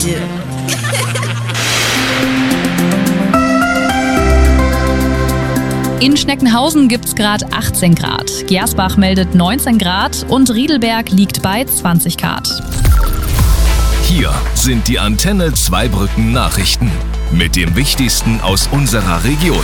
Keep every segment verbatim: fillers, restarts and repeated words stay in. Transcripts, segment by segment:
In Schneckenhausen gibt es gerade achtzehn Grad. Gersbach meldet neunzehn Grad und Riedelberg liegt bei zwanzig Grad. Hier sind die Antenne Zweibrücken Nachrichten mit dem Wichtigsten aus unserer Region.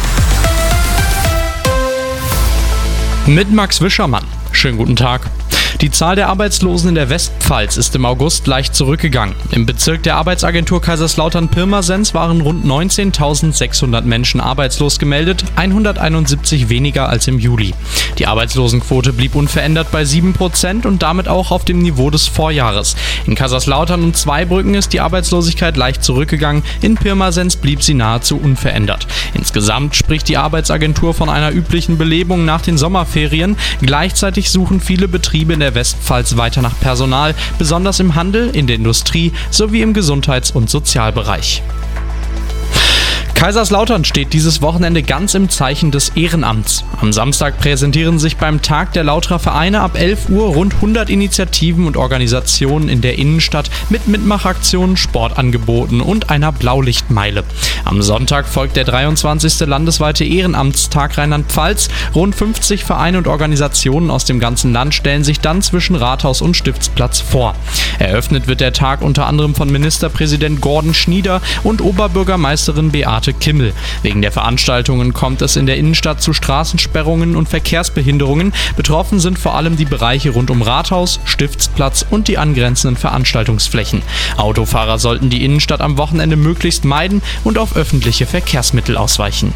Mit Max Wischermann. Schönen guten Tag. Die Zahl der Arbeitslosen in der Westpfalz ist im August leicht zurückgegangen. Im Bezirk der Arbeitsagentur Kaiserslautern-Pirmasens waren rund neunzehntausendsechshundert Menschen arbeitslos gemeldet, hunderteinundsiebzig weniger als im Juli. Die Arbeitslosenquote blieb unverändert bei sieben Prozent und damit auch auf dem Niveau des Vorjahres. In Kaiserslautern und Zweibrücken ist die Arbeitslosigkeit leicht zurückgegangen, in Pirmasens blieb sie nahezu unverändert. Insgesamt spricht die Arbeitsagentur von einer üblichen Belebung nach den Sommerferien. Gleichzeitig suchen viele Betriebe in der Westpfalz weiter nach Personal, besonders im Handel, in der Industrie sowie im Gesundheits- und Sozialbereich. Kaiserslautern steht dieses Wochenende ganz im Zeichen des Ehrenamts. Am Samstag präsentieren sich beim Tag der Lauterer Vereine ab elf Uhr rund hundert Initiativen und Organisationen in der Innenstadt mit Mitmachaktionen, Sportangeboten und einer Blaulichtmeile. Am Sonntag folgt der dreiundzwanzigste landesweite Ehrenamtstag Rheinland-Pfalz. Rund fünfzig Vereine und Organisationen aus dem ganzen Land stellen sich dann zwischen Rathaus und Stiftsplatz vor. Eröffnet wird der Tag unter anderem von Ministerpräsident Gordon Schnieder und Oberbürgermeisterin Beate Kimmel. Wegen der Veranstaltungen kommt es in der Innenstadt zu Straßensperrungen und Verkehrsbehinderungen. Betroffen sind vor allem die Bereiche rund um Rathaus, Stiftsplatz und die angrenzenden Veranstaltungsflächen. Autofahrer sollten die Innenstadt am Wochenende möglichst meiden und auf öffentliche Verkehrsmittel ausweichen.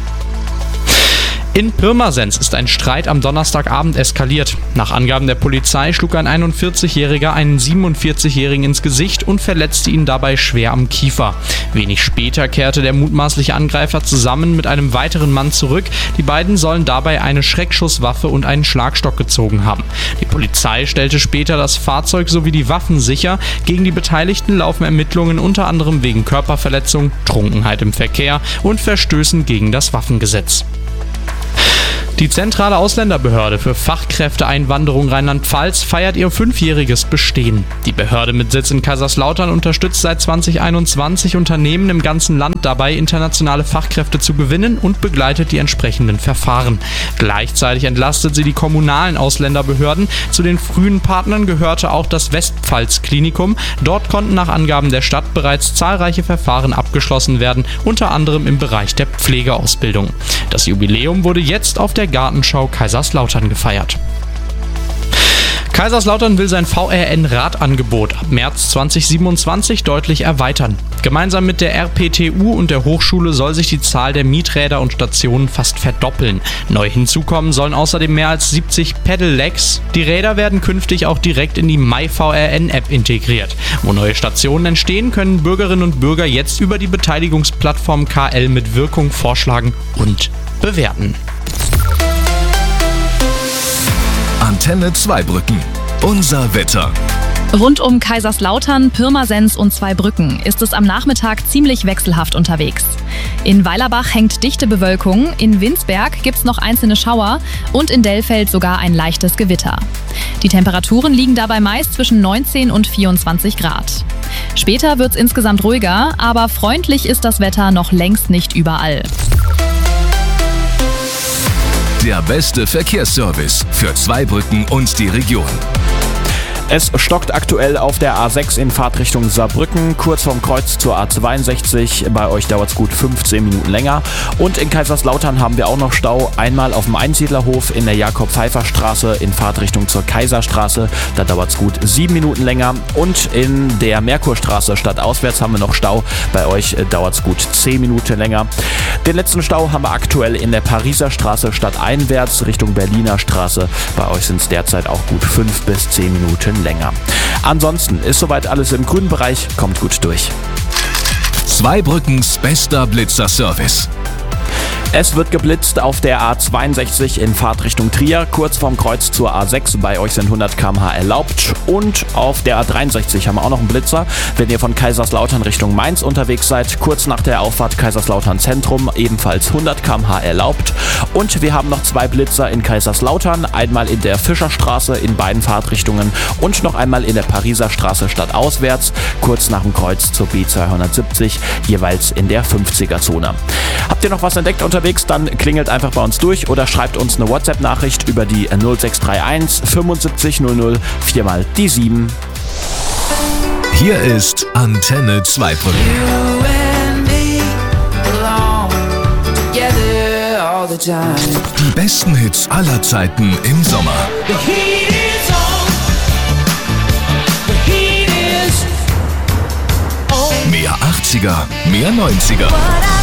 In Pirmasens ist ein Streit am Donnerstagabend eskaliert. Nach Angaben der Polizei schlug ein einundvierzigjähriger einen siebenundvierzigjährigen ins Gesicht und verletzte ihn dabei schwer am Kiefer. Wenig später kehrte der mutmaßliche Angreifer zusammen mit einem weiteren Mann zurück. Die beiden sollen dabei eine Schreckschusswaffe und einen Schlagstock gezogen haben. Die Polizei stellte später das Fahrzeug sowie die Waffen sicher. Gegen die Beteiligten laufen Ermittlungen unter anderem wegen Körperverletzung, Trunkenheit im Verkehr und Verstößen gegen das Waffengesetz. Die Zentrale Ausländerbehörde für Fachkräfteeinwanderung Rheinland-Pfalz feiert ihr fünfjähriges Bestehen. Die Behörde mit Sitz in Kaiserslautern unterstützt seit zweitausendeinundzwanzig Unternehmen im ganzen Land dabei, internationale Fachkräfte zu gewinnen und begleitet die entsprechenden Verfahren. Gleichzeitig entlastet sie die kommunalen Ausländerbehörden. Zu den frühen Partnern gehörte auch das Westpfalz-Klinikum. Dort konnten nach Angaben der Stadt bereits zahlreiche Verfahren abgeschlossen werden, unter anderem im Bereich der Pflegeausbildung. Das Jubiläum wurde jetzt auf der Gartenschau Kaiserslautern gefeiert. Kaiserslautern will sein V R N-Radangebot ab März zweitausendsiebenundzwanzig deutlich erweitern. Gemeinsam mit der R P T U und der Hochschule soll sich die Zahl der Mieträder und Stationen fast verdoppeln. Neu hinzukommen sollen außerdem mehr als siebzig Pedelecs. Die Räder werden künftig auch direkt in die MyVRN-App integriert. Wo neue Stationen entstehen, können Bürgerinnen und Bürger jetzt über die Beteiligungsplattform K L mit Wirkung vorschlagen und bewerten. Antenne Zweibrücken. Unser Wetter. Rund um Kaiserslautern, Pirmasens und Zweibrücken ist es am Nachmittag ziemlich wechselhaft unterwegs. In Weilerbach hängt dichte Bewölkung, in Winsberg gibt's noch einzelne Schauer und in Dellfeld sogar ein leichtes Gewitter. Die Temperaturen liegen dabei meist zwischen neunzehn und vierundzwanzig Grad. Später wird's insgesamt ruhiger, aber freundlich ist das Wetter noch längst nicht überall. Der beste Verkehrsservice für Zweibrücken und die Region. Es stockt aktuell auf der A sechs in Fahrtrichtung Saarbrücken, kurz vorm Kreuz zur A zweiundsechzig. Bei euch dauert es gut fünfzehn Minuten länger. Und in Kaiserslautern haben wir auch noch Stau. Einmal auf dem Einsiedlerhof in der Jakob-Pfeiffer-Straße in Fahrtrichtung zur Kaiserstraße. Da dauert es gut sieben Minuten länger. Und in der Merkurstraße stadtauswärts haben wir noch Stau. Bei euch dauert es gut zehn Minuten länger. Den letzten Stau haben wir aktuell in der Pariser Straße stadteinwärts Richtung Berliner Straße. Bei euch sind es derzeit auch gut fünf bis zehn Minuten länger. Ansonsten ist soweit alles im grünen Bereich. Kommt gut durch. Zweibrückens bester Blitzer-Service. Es wird geblitzt auf der A zweiundsechzig in Fahrtrichtung Trier, kurz vorm Kreuz zur A sechs. Bei euch sind hundert Kilometer pro Stunde erlaubt. Und auf der A dreiundsechzig haben wir auch noch einen Blitzer. Wenn ihr von Kaiserslautern Richtung Mainz unterwegs seid, kurz nach der Auffahrt Kaiserslautern Zentrum, ebenfalls hundert Kilometer pro Stunde erlaubt. Und wir haben noch zwei Blitzer in Kaiserslautern, einmal in der Fischerstraße in beiden Fahrtrichtungen und noch einmal in der Pariser Straße stadtauswärts, kurz nach dem Kreuz zur B zweihundertsiebzig, jeweils in der fünfziger-Zone. Habt ihr noch was entdeckt unterwegs, dann klingelt einfach bei uns durch oder schreibt uns eine WhatsApp-Nachricht über die null sechs drei eins fünfundsiebzig null null vier mal die sieben. Hier ist Antenne Zweibrücken. Die besten Hits aller Zeiten im Sommer. Mehr achtziger, mehr neunziger.